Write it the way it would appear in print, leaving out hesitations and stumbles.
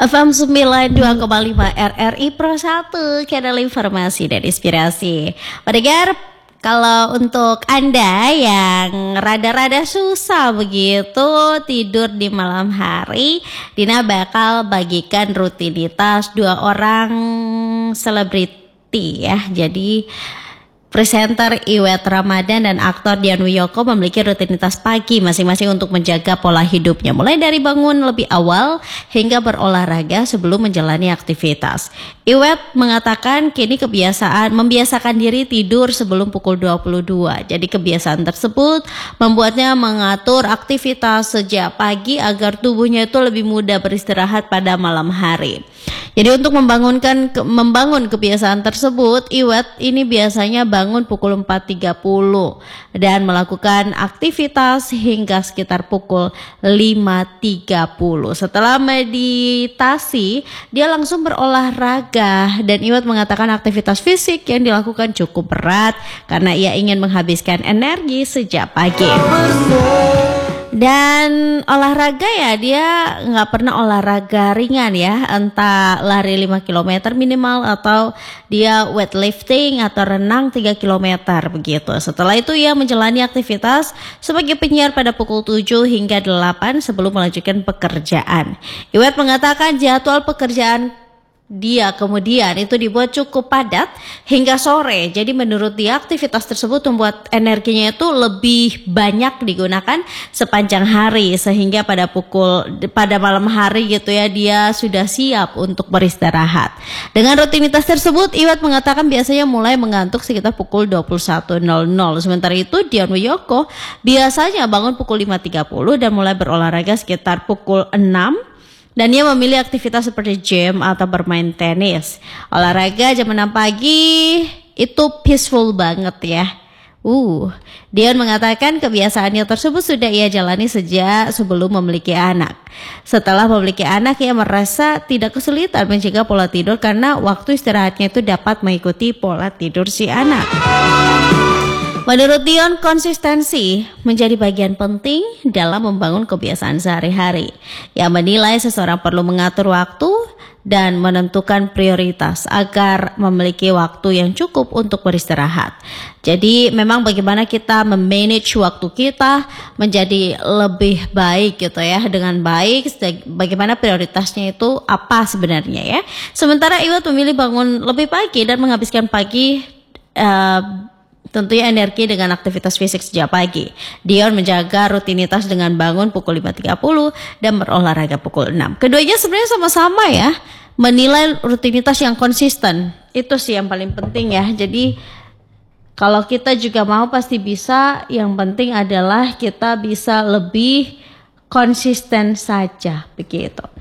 FM 92,5 RRI Pro 1, kanal informasi dan inspirasi. Pendengar, kalau untuk Anda yang rada-rada susah begitu tidur di malam hari, Dina bakal bagikan rutinitas 2 orang selebriti ya. Jadi presenter Iwet Ramadan dan aktor Dian Wiyoko memiliki rutinitas pagi masing-masing untuk menjaga pola hidupnya. Mulai dari bangun lebih awal hingga berolahraga sebelum menjalani aktivitas. Iwet mengatakan kini membiasakan diri tidur sebelum pukul 22. Jadi kebiasaan tersebut membuatnya mengatur aktivitas sejak pagi agar tubuhnya itu lebih mudah beristirahat pada malam hari. Jadi untuk membangun kebiasaan tersebut, Iwet ini biasanya bangun pukul 4.30 dan melakukan aktivitas hingga sekitar pukul 5.30. Setelah meditasi, dia langsung berolahraga dan Iwet mengatakan aktivitas fisik yang dilakukan cukup berat karena ia ingin menghabiskan energi sejak pagi. Dan olahraga ya, dia nggak pernah olahraga ringan ya, entah lari 5 km minimal atau dia weightlifting atau renang 3 km begitu. Setelah itu ia menjalani aktivitas sebagai penyiar pada pukul 7 hingga 8 sebelum melanjutkan pekerjaan. Iwet mengatakan jadwal pekerjaan dia kemudian itu dibuat cukup padat hingga sore. Jadi menurut dia aktivitas tersebut membuat energinya itu lebih banyak digunakan sepanjang hari, sehingga pada malam hari gitu ya dia sudah siap untuk beristirahat. Dengan rutinitas tersebut Iwet mengatakan biasanya mulai mengantuk sekitar pukul 21.00. Sementara itu Dian Wiyoko biasanya bangun pukul 5.30 dan mulai berolahraga sekitar pukul 6. Dan dia memilih aktivitas seperti gym atau bermain tenis. Olahraga jam 6 pagi itu peaceful banget ya. Dian mengatakan kebiasaannya tersebut sudah ia jalani sejak sebelum memiliki anak. Setelah memiliki anak, ia merasa tidak kesulitan menjaga pola tidur karena waktu istirahatnya itu dapat mengikuti pola tidur si anak. Menurut Dian, konsistensi menjadi bagian penting dalam membangun kebiasaan sehari-hari. Ia menilai seseorang perlu mengatur waktu dan menentukan prioritas agar memiliki waktu yang cukup untuk beristirahat. Jadi memang bagaimana kita memanage waktu kita menjadi lebih baik gitu ya, dengan baik, bagaimana prioritasnya itu apa sebenarnya ya. Sementara Iwet memilih bangun lebih pagi dan menghabiskan pagi tentunya energi dengan aktivitas fisik sejak pagi. Dion menjaga rutinitas dengan bangun pukul 5.30 dan berolahraga pukul 6. Keduanya sebenarnya sama-sama ya, menilai rutinitas yang konsisten. Itu sih yang paling penting ya. Jadi kalau kita juga mau pasti bisa, yang penting adalah kita bisa lebih konsisten saja begitu.